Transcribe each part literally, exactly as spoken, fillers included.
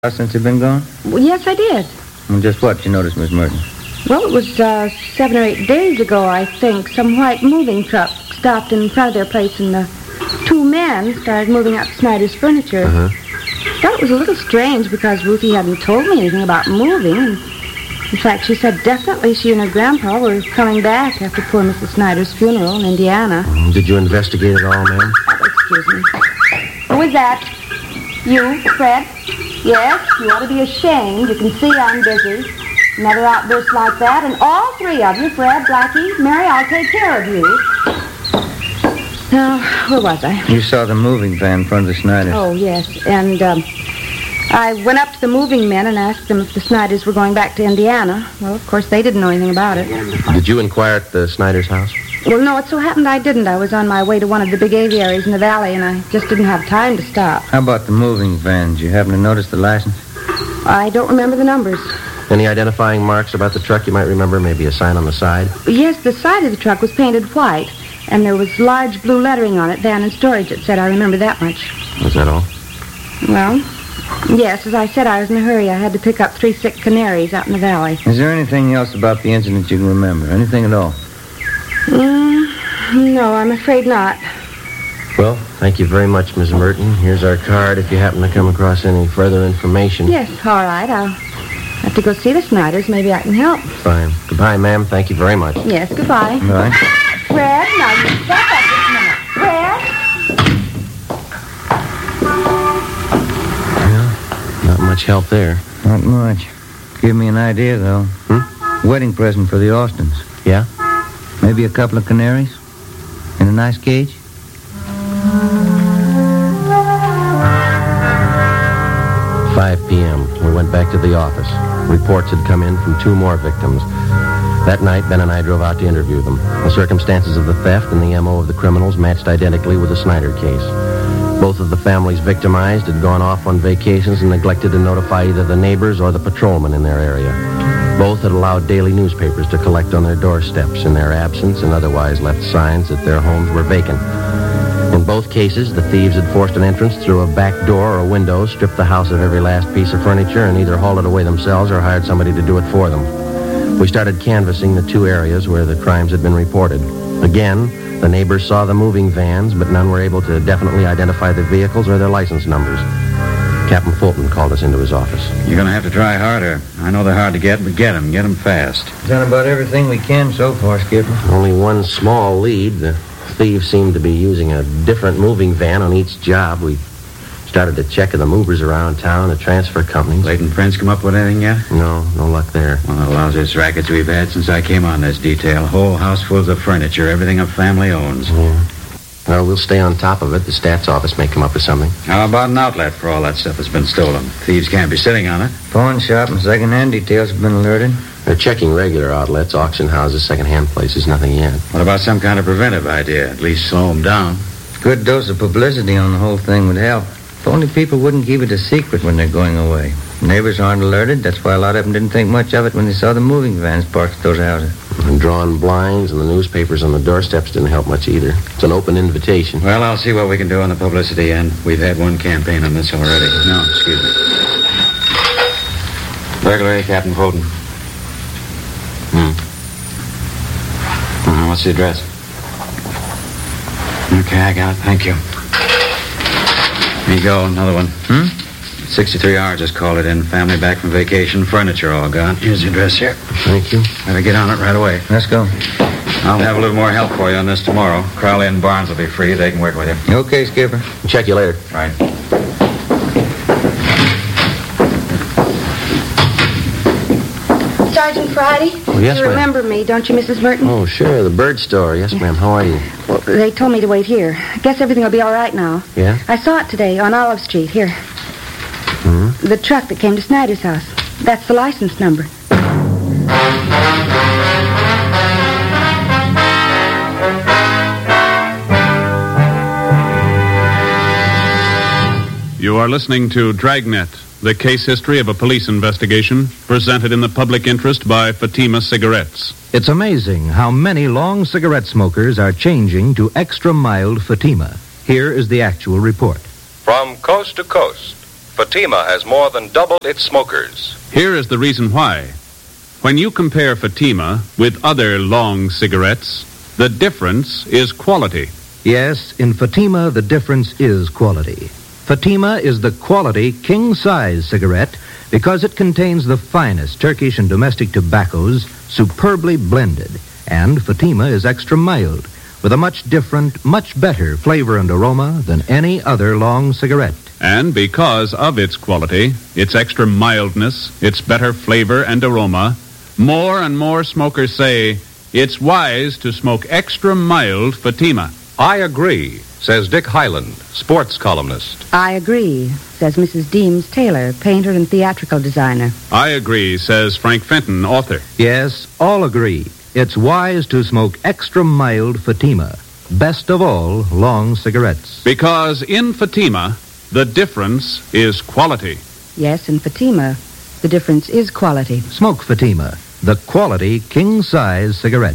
Since you've been gone? Well, yes, I did. Well, just what you noticed, Miss Merton? Well, it was uh, seven or eight days ago, I think. Some white moving truck stopped in front of their place, and the two men started moving out Snyder's furniture. Uh-huh. Thought it was a little strange because Ruthie hadn't told me anything about moving. And in fact, she said definitely she and her grandpa were coming back after poor Missus Snyder's funeral in Indiana. Did you investigate it all, ma'am? Oh, excuse me. Who is that? You, Fred? Yes, you ought to be ashamed. You can see I'm busy. Another outburst like that, and all three of you, Fred, Blackie, Mary, I'll take care of you. Now, where was I? You saw the moving van in front of the Snyders. Oh, yes, and um, I went up to the moving men and asked them if the Snyders were going back to Indiana. Well, of course, they didn't know anything about it. Did you inquire at the Snyder's house? Well, no, it so happened I didn't. I was on my way to one of the big aviaries in the valley, and I just didn't have time to stop. How about the moving van? Did you happen to notice the license? I don't remember the numbers. Any identifying marks about the truck you might remember? Maybe a sign on the side? Yes, the side of the truck was painted white, and there was large blue lettering on it, van and storage, it said. I remember that much. Was that all? Well, yes, as I said, I was in a hurry. I had to pick up three sick canaries out in the valley. Is there anything else about the incident you can remember? Anything at all? Mm, no, I'm afraid not. Well, thank you very much, Miss Merton. Here's our card if you happen to come across any further information. Yes, all right. I'll have to go see the Snyders. Maybe I can help. Fine. Goodbye, ma'am. Thank you very much. Yes, goodbye. Bye. Fred, now you step up just a minute. Fred? Well, not much help there. Not much. Give me an idea, though. Hmm? Wedding present for the Austins. Yeah? Maybe a couple of canaries? In a nice cage? five p.m. We went back to the office. Reports had come in from two more victims. That night, Ben and I drove out to interview them. The circumstances of the theft and the M O of the criminals matched identically with the Snyder case. Both of the families victimized had gone off on vacations and neglected to notify either the neighbors or the patrolmen in their area. Both had allowed daily newspapers to collect on their doorsteps in their absence and otherwise left signs that their homes were vacant. In both cases, the thieves had forced an entrance through a back door or a window, stripped the house of every last piece of furniture, and either hauled it away themselves or hired somebody to do it for them. We started canvassing the two areas where the crimes had been reported. Again, the neighbors saw the moving vans, but none were able to definitely identify the vehicles or their license numbers. Captain Fulton called us into his office. You're going to have to try harder. I know they're hard to get, but get them. Get them fast. Done about everything we can so far, Skipper. Only one small lead. The thieves seemed to be using a different moving van on each job. We started to check the movers around town, the transfer companies. Leighton Prince come up with anything yet? No, no luck there. One of the lousiest rackets we've had since I came on this detail. Whole house full of furniture, everything a family owns. Yeah. Well, we'll stay on top of it. The stats office may come up with something. How about an outlet for all that stuff that's been stolen? Thieves can't be sitting on it. Pawn shop and second-hand details have been alerted. They're checking regular outlets, auction houses, second-hand places, nothing yet. What about some kind of preventive idea? At least slow them down. A good dose of publicity on the whole thing would help. If only people wouldn't keep it a secret when they're going away. Neighbors aren't alerted. That's why a lot of them didn't think much of it when they saw the moving vans parked at those houses. And drawn blinds and the newspapers on the doorsteps didn't help much either. It's an open invitation. Well, I'll see what we can do on the publicity end. We've had one campaign on this already. No, excuse me. Burglary, Captain Fulton. Hmm. Uh, what's the address? Okay, I got it. Thank you. Here you go, another one. Hmm? sixty-three hours just called it in. Family back from vacation. Furniture all gone. Here's the address here. Thank you. Better get on it right away. Let's go. I'll have a little more help for you on this tomorrow. Crowley and Barnes will be free. They can work with you. Okay, Skipper. Check you later. Right. Sergeant Friday? Oh, yes, you ma'am. remember me, don't you, Missus Merton? Oh, sure. The bird store. Yes, ma'am. How are you? Well, they told me to wait here. I guess everything will be all right now. Yeah? I saw it today on Olive Street. Here. Hmm? The truck that came to Snyder's house. That's the license number. You are listening to Dragnet, the case history of a police investigation, presented in the public interest by Fatima Cigarettes. It's amazing how many long cigarette smokers are changing to extra mild Fatima. Here is the actual report. From coast to coast, Fatima has more than doubled its smokers. Here is the reason why. When you compare Fatima with other long cigarettes, the difference is quality. Yes, in Fatima, the difference is quality. Fatima is the quality king-size cigarette because it contains the finest Turkish and domestic tobaccos superbly blended. And Fatima is extra mild, with a much different, much better flavor and aroma than any other long cigarette. And because of its quality, its extra mildness, its better flavor and aroma, more and more smokers say it's wise to smoke extra mild Fatima. I agree, says Dick Hyland, sports columnist. I agree, says Missus Deems Taylor, painter and theatrical designer. I agree, says Frank Fenton, author. Yes, all agree. It's wise to smoke extra mild Fatima. Best of all, long cigarettes. Because in Fatima, the difference is quality. Yes, in Fatima, the difference is quality. Smoke Fatima, the quality king-size cigarette.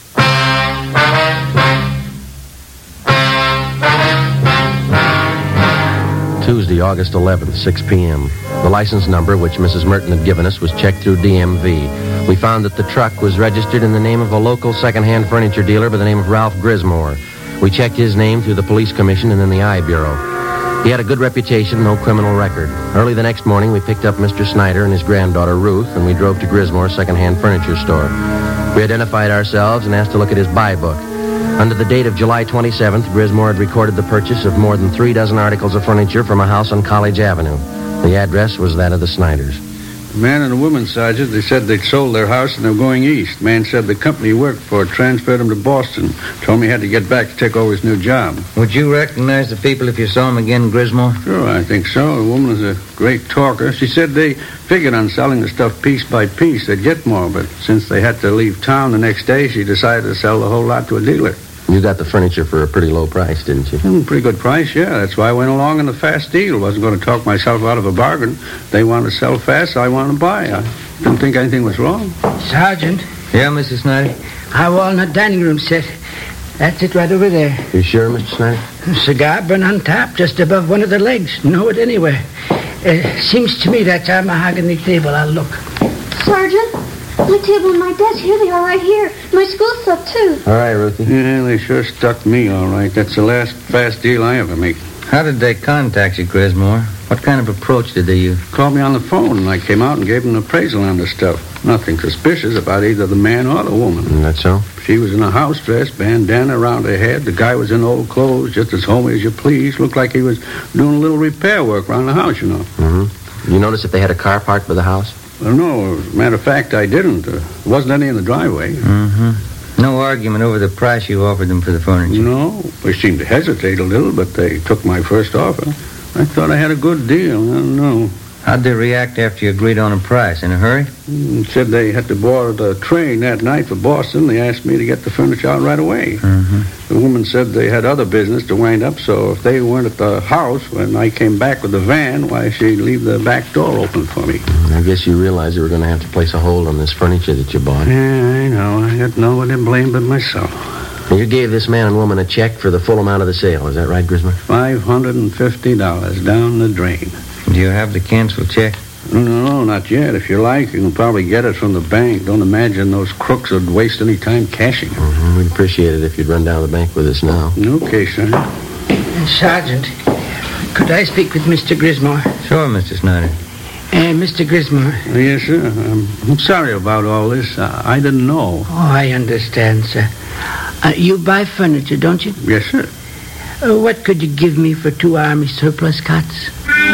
Tuesday, August eleventh, six p.m. The license number, which Missus Merton had given us, was checked through D M V. We found that the truck was registered in the name of a local second-hand furniture dealer by the name of Ralph Grismore. We checked his name through the police commission and then the I Bureau. He had a good reputation, no criminal record. Early the next morning, we picked up Mister Snyder and his granddaughter, Ruth, and we drove to Grismore's second-hand furniture store. We identified ourselves and asked to look at his buy book. Under the date of July twenty-seventh, Grismore had recorded the purchase of more than three dozen articles of furniture from a house on College Avenue. The address was that of the Snyders. The man and the woman, Sergeant, they said they'd sold their house and they were going east. Man said the company he worked for transferred him to Boston. Told me he had to get back to take over his new job. Would you recognize the people if you saw them again, Grismore? Sure, I think so. The woman was a great talker. She said they figured on selling the stuff piece by piece. They'd get more, but since they had to leave town the next day, she decided to sell the whole lot to a dealer. You got the furniture for a pretty low price, didn't you? Mm, pretty good price, yeah. That's why I went along in the fast deal. Wasn't going to talk myself out of a bargain. They wanted to sell fast, so I wanted to buy. I didn't think anything was wrong. Sergeant. Yeah, Missus Snyder? Our walnut dining room set. That's it right over there. You sure, Mister Snyder? Cigar burn on top, just above one of the legs. Know it anywhere. Uh, seems to me that's our mahogany table. I'll look. Sergeant, my table and my desk, here they are right here. My school stuff, too. All right, Ruthie. Yeah, they sure stuck me all right. That's the last fast deal I ever make. How did they contact you, Grismore? What kind of approach did they use? Called me on the phone, and I came out and gave them an appraisal on the stuff. Nothing suspicious about either the man or the woman. Isn't that so? She was in a house dress, bandana around her head. The guy was in old clothes, just as homey as you please. Looked like he was doing a little repair work around the house, you know. Mm-hmm. You notice if they had a car parked by the house? Well, no. As a matter of fact, I didn't. Uh, there wasn't any in the driveway. Mm-hmm. No argument over the price you offered them for the furniture? No. They seemed to hesitate a little, but they took my first offer. I thought I had a good deal. I don't know. How'd they react after you agreed on a price? In a hurry? Mm, said they had to board the train that night for Boston. They asked me to get the furniture out right away. Mm-hmm. The woman said they had other business to wind up, so if they weren't at the house when I came back with the van, why, she'd leave the back door open for me. I guess you realized you were going to have to place a hold on this furniture that you bought. Yeah, I know. I got no one to blame but myself. You gave this man and woman a check for the full amount of the sale. Is that right, Grismer? five hundred fifty dollars down the drain. Do you have the canceled check? No, no, not yet. If you like, you can probably get it from the bank. Don't imagine those crooks would waste any time cashing it. Mm-hmm. We'd appreciate it if you'd run down to the bank with us now. Okay, sir. Uh, Sergeant, could I speak with Mister Grismore? Sure, Mister Snyder. Uh, Mister Grismore. Uh, yes, sir. Um, I'm sorry about all this. Uh, I didn't know. Oh, I understand, sir. Uh, you buy furniture, don't you? Yes, sir. Uh, what could you give me for two Army surplus cots?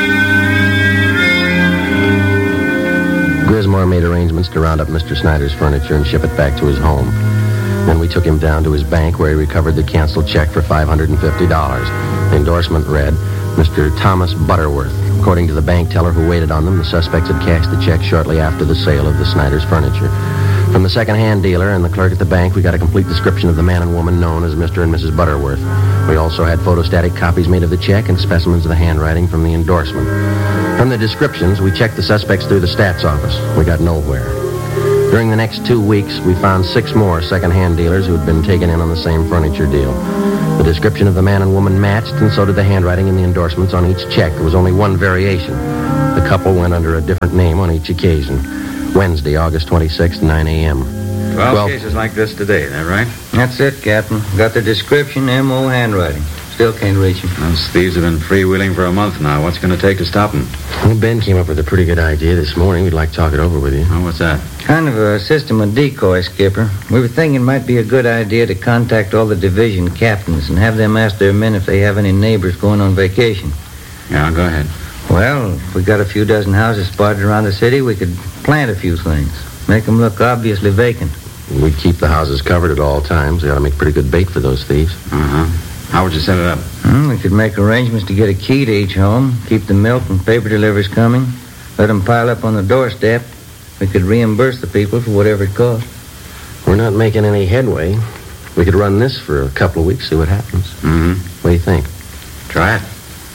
Grismore made arrangements to round up Mister Snyder's furniture and ship it back to his home. Then we took him down to his bank where he recovered the canceled check for five hundred fifty dollars. The endorsement read, Mister Thomas Butterworth. According to the bank teller who waited on them, the suspects had cashed the check shortly after the sale of the Snyder's furniture. From the second-hand dealer and the clerk at the bank, we got a complete description of the man and woman known as Mister and Missus Butterworth. We also had photostatic copies made of the check and specimens of the handwriting from the endorsement. From the descriptions, we checked the suspects through the stats office. We got nowhere. During the next two weeks, we found six more second-hand dealers who had been taken in on the same furniture deal. The description of the man and woman matched, and so did the handwriting in the endorsements on each check. There was only one variation. The couple went under a different name on each occasion. Wednesday, August twenty-sixth, nine a.m. Twelve, Twelve- cases like this today, is that right? That's it, Captain. Got the description, M O handwriting. Still can't reach him. Those thieves have been freewheeling for a month now. What's going to take to stop them? Well, Ben came up with a pretty good idea this morning. We'd like to talk it over with you. Oh, what's that? Kind of a system of decoy, Skipper. We were thinking it might be a good idea to contact all the division captains and have them ask their men if they have any neighbors going on vacation. Yeah, go ahead. Well, if we got a few dozen houses spotted around the city, we could plant a few things. Make them look obviously vacant. We'd keep the houses covered at all times. We ought to make pretty good bait for those thieves. Uh-huh. How would you set it up? Hmm, we could make arrangements to get a key to each home, keep the milk and paper deliveries coming, let them pile up on the doorstep. We could reimburse the people for whatever it cost. We're not making any headway. We could run this for a couple of weeks, see what happens. Mm-hmm. What do you think? Try it.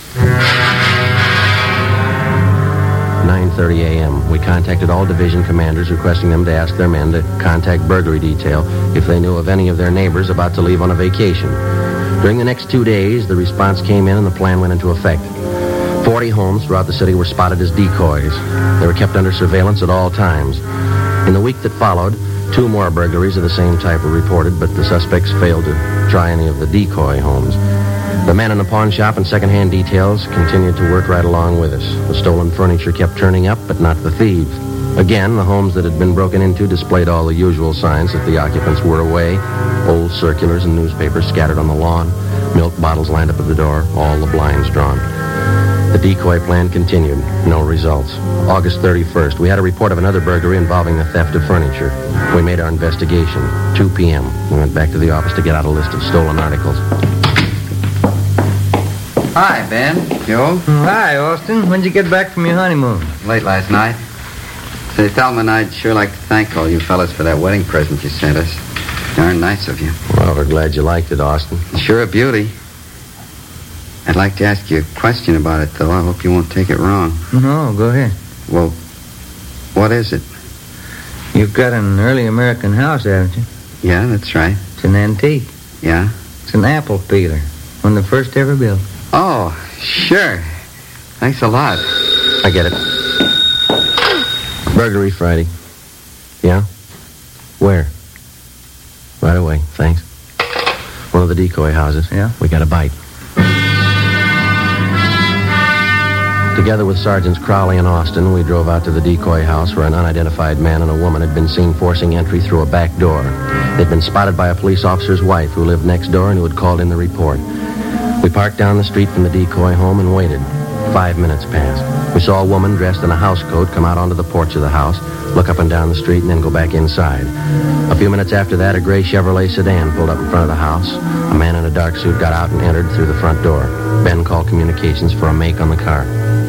nine thirty a.m. We contacted all division commanders requesting them to ask their men to contact burglary detail if they knew of any of their neighbors about to leave on a vacation. During the next two days, the response came in and the plan went into effect. Forty homes throughout the city were spotted as decoys. They were kept under surveillance at all times. In the week that followed, two more burglaries of the same type were reported, but the suspects failed to try any of the decoy homes. The men in the pawn shop and second-hand details continued to work right along with us. The stolen furniture kept turning up, but not the thieves. Again, the homes that had been broken into displayed all the usual signs that the occupants were away. Old circulars and newspapers scattered on the lawn, milk bottles lined up at the door, all the blinds drawn. The decoy plan continued. No results. August thirty-first, we had a report of another burglary involving the theft of furniture. We made our investigation. two p.m. We went back to the office to get out a list of stolen articles. Hi, Ben. Joe. Hi, Austin. When'd you get back from your honeymoon? Late last night. Say, Thelma, I'd sure like to thank all you fellas for that wedding present you sent us. Darn nice of you. Well, we're glad you liked it, Austin. Sure a beauty. I'd like to ask you a question about it, though. I hope you won't take it wrong. No, go ahead. Well, what is it? You've got an early American house, haven't you? Yeah, that's right. It's an antique. Yeah? It's an apple peeler. One of the first ever built. Oh, sure. Thanks a lot. I get it. Burglary Friday. Yeah? Where? Right away, thanks. One of the decoy houses. Yeah? We got a bite. Together with Sergeants Crowley and Austin, we drove out to the decoy house where an unidentified man and a woman had been seen forcing entry through a back door. They'd been spotted by a police officer's wife who lived next door and who had called in the report. We parked down the street from the decoy home and waited. Five minutes passed. We saw a woman dressed in a house coat come out onto the porch of the house, look up and down the street, and then go back inside. A few minutes after that, a gray Chevrolet sedan pulled up in front of the house. A man in a dark suit got out and entered through the front door. Ben called communications for a make on the car.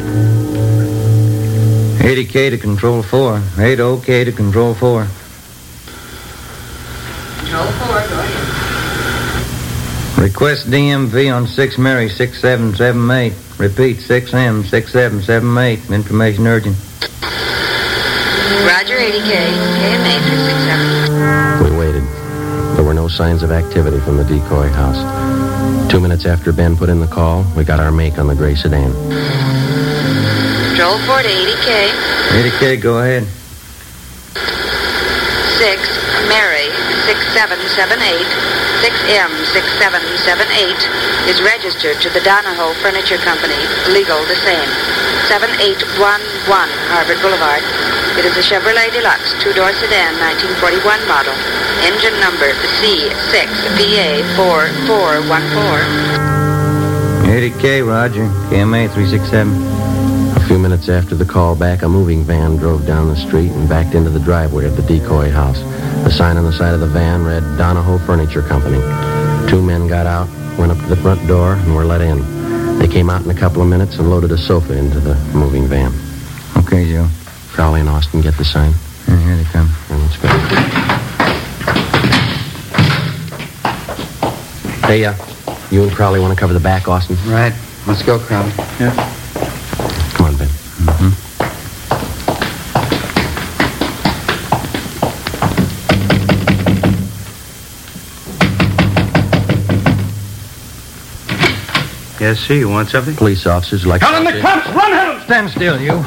eighty K to Control four. eighty K to Control four. Control four, go ahead. Request D M V on six Mary six seven seven eight. Repeat, six M six seven seven eight. Information urgent. Roger, eighty K. K M A three six seven. We waited. There were no signs of activity from the decoy house. Two minutes after Ben put in the call, we got our make on the gray sedan. Control four to eighty K. eighty K, go ahead. six Mary six seven seven eight. six M six seven seven eight is registered to the Donahoe Furniture Company. Legal the same. seven eight one one Harvard Boulevard. It is a Chevrolet Deluxe two-door sedan, nineteen forty-one model. Engine number C six V A four four one four. eighty K, Roger. K M A three six seven. A few minutes after the call back, a moving van drove down the street and backed into the driveway of the decoy house. The sign on the side of the van read Donahoe Furniture Company. Two men got out, went up to the front door, and were let in. They came out in a couple of minutes and loaded a sofa into the moving van. Okay, Joe. Crowley and Austin get the sign. Yeah, here they come. And let's go. Hey, uh, you and Crowley want to cover the back, Austin? Right. Let's go, Crowley. Yeah. Come on, Ben. Mm-hmm. Yes, sir. You want something? Police officers like... Helen, the cops! Run, Helen! Stand still, you.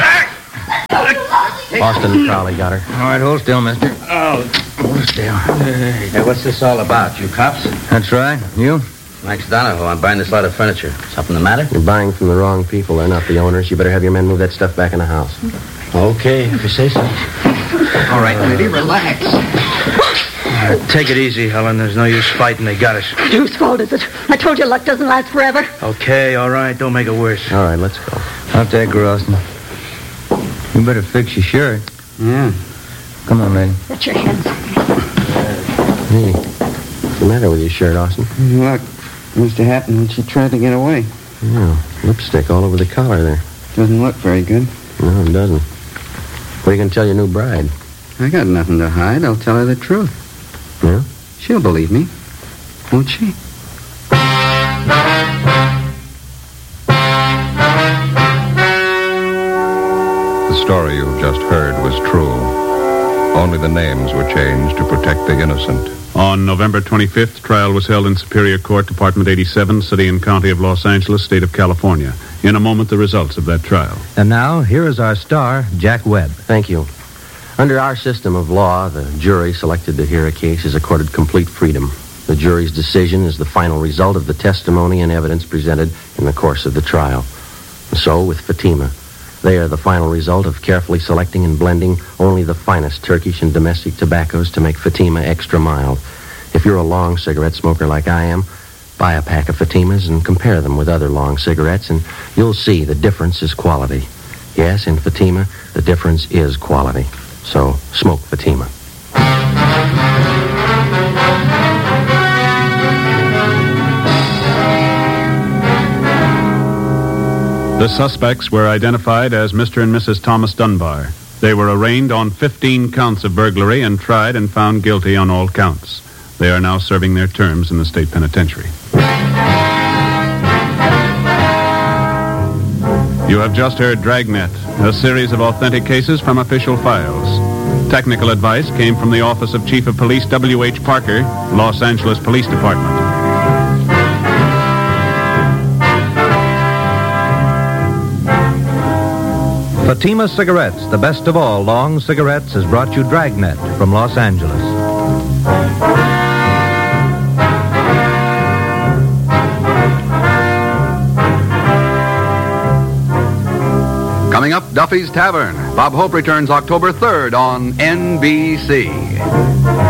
Austin and Crowley got her. All right, hold still, mister. Oh, Hold still. Hey, what's this all about? You cops? That's right. You? Max Donahoe. I'm buying this lot of furniture. Something the matter? You're buying from the wrong people. They're not the owners. You better have your men move that stuff back in the house. Okay, if you say so. all right, lady, relax. Uh, take it easy, Helen. There's no use fighting. They got us. Whose fault is it? I told you luck doesn't last forever. Okay, all right. Don't make it worse. All right, let's go. I'll take her, Austin. You better fix your shirt. Yeah. Come on, lady. Get your hands. Hey, what's the matter with your shirt, Austin? Look, must have happened when she tried to get away. Yeah, lipstick all over the collar there. Doesn't look very good. No, it doesn't. What are you going to tell your new bride? I got nothing to hide. I'll tell her the truth. Yeah? She'll believe me. Won't she? The story you've just heard was true. Only the names were changed to protect the innocent. On November twenty-fifth, trial was held in Superior Court, Department eighty-seven, City and County of Los Angeles, State of California. In a moment, the results of that trial. And now, here is our star, Jack Webb. Thank you. Under our system of law, the jury selected to hear a case is accorded complete freedom. The jury's decision is the final result of the testimony and evidence presented in the course of the trial. And so, with Fatima, they are the final result of carefully selecting and blending only the finest Turkish and domestic tobaccos to make Fatima extra mild. If you're a long cigarette smoker like I am, buy a pack of Fatimas and compare them with other long cigarettes, and you'll see the difference is quality. Yes, in Fatima, the difference is quality. So, smoke Fatima. The suspects were identified as Mister and Missus Thomas Dunbar. They were arraigned on fifteen counts of burglary and tried and found guilty on all counts. They are now serving their terms in the state penitentiary. You have just heard Dragnet, a series of authentic cases from official files. Technical advice came from the Office of Chief of Police W H Parker, Los Angeles Police Department. Fatima Cigarettes, the best of all long cigarettes, has brought you Dragnet from Los Angeles. Coming up, Duffy's Tavern. Bob Hope returns October third on N B C.